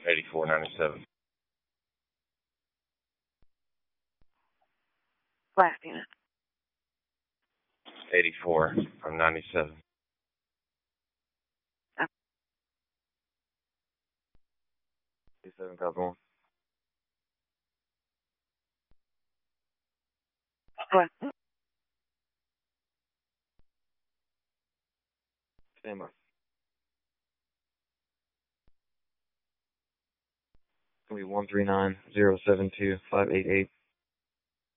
8497. Last unit. 84 from 97. Okay. 87, copy one. What? Stand by. It's going to be 139-072-588.